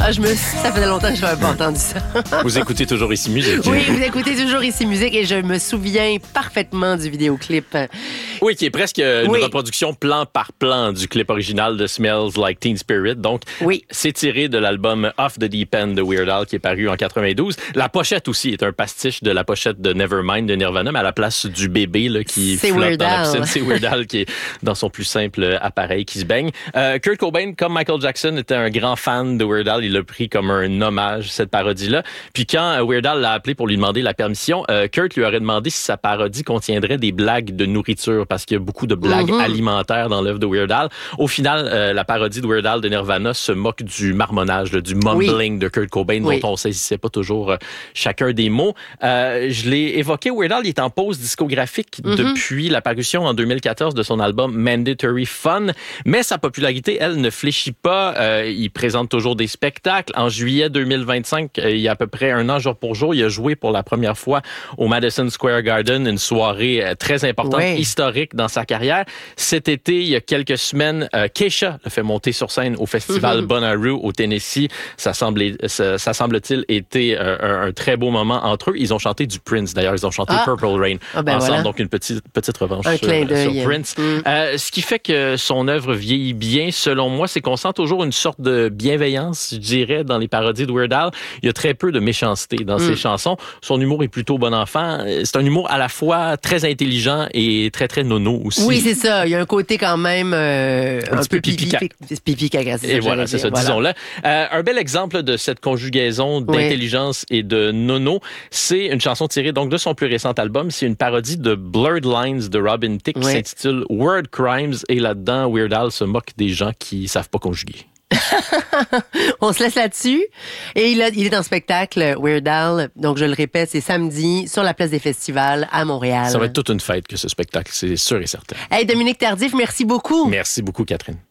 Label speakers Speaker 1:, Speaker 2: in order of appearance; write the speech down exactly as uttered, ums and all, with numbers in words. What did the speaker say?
Speaker 1: Ah, je me... Ça faisait longtemps que je n'avais pas entendu ça.
Speaker 2: Vous écoutez toujours Ici Musique.
Speaker 1: Oui, vous écoutez toujours Ici Musique et je me souviens parfaitement du vidéoclip.
Speaker 2: Oui, qui est presque une
Speaker 1: oui.
Speaker 2: reproduction plan par plan du clip original de Smells Like Teen Spirit. Donc,
Speaker 1: oui.
Speaker 2: c'est tiré de l'album Off the Deep End de Weird Al qui est paru en quatre-vingt-douze. La pochette aussi est un pastiche de la pochette de Nevermind de Nirvana, mais à la place du bébé là, qui
Speaker 1: c'est
Speaker 2: flotte
Speaker 1: Weird
Speaker 2: dans la
Speaker 1: Al.
Speaker 2: piscine, c'est Weird Al qui est dans son plus simple appareil qui se baigne. Euh, Kurt Cobain, comme Michael Jackson, était un grand fan de Weird Al. Il l'a pris comme un hommage, cette parodie-là. Puis quand Weird Al l'a appelé pour lui demander la permission, euh, Kurt lui aurait demandé si sa parodie contiendrait des blagues de nourriture, parce qu'il y a beaucoup de blagues mm-hmm. alimentaires dans l'œuvre de Weird Al. Au final, euh, la parodie de Weird Al de Nirvana se moque du marmonnage, là, du mumbling oui. de Kurt Cobain, oui. dont on saisissait pas toujours euh, chacun des mots. Euh, je l'ai évoqué, Weird Al, il est en pause discographique mm-hmm. depuis la parution en deux mille quatorze de son album Mandatory Fun, mais sa popularité, elle, ne fléchit pas. Euh, il présente toujours des spectacles. En juillet deux mille vingt-cinq, euh, il y a à peu près un an jour pour jour, il a joué pour la première fois au Madison Square Garden, une soirée euh, très importante, oui. historique dans sa carrière. Cet été, il y a quelques semaines, euh, Kesha l'a fait monter sur scène au festival mm-hmm. Bonnaroo au Tennessee. Ça, semblait, ça, ça semble-t-il été un, un, un très beau moment entre eux. Ils ont chanté du Prince, d'ailleurs. Ils ont chanté ah. Purple Rain ah ben ensemble, voilà. donc une petite, petite revanche
Speaker 1: un
Speaker 2: sur,
Speaker 1: clin d'œil.
Speaker 2: sur Prince. Mm. Euh, ce qui fait que son œuvre vieillit bien, selon moi, c'est qu'on sent toujours une sorte de bienveillance, je dirais, dans les parodies de Weird Al. Il y a très peu de méchanceté dans mm. ses chansons. Son humour est plutôt bon enfant. C'est un humour à la fois très intelligent et très, très nono aussi.
Speaker 1: Oui, c'est ça. Il y a un côté quand même euh, un, un peu pipi, pipi, pipi caca.
Speaker 2: Et ça, voilà, c'est ça, voilà. disons-le. Euh, un bel exemple de cette conjugaison d'intelligence oui. et de nono, c'est une chanson tirée donc de son plus récent album. C'est une parodie de Blurred Lines de Robin Thicke oui. qui s'intitule Word Crimes. Et là-dedans, Weird Al se moque des gens qui savent pas conjuguer.
Speaker 1: On se laisse là-dessus. Et il, a, il est en spectacle, Weird Al. Donc, je le répète, c'est samedi sur la place des festivals à Montréal.
Speaker 2: Ça va être toute une fête que ce spectacle, c'est sûr et certain.
Speaker 1: Hey, Dominique Tardif, merci beaucoup.
Speaker 2: Merci beaucoup, Catherine.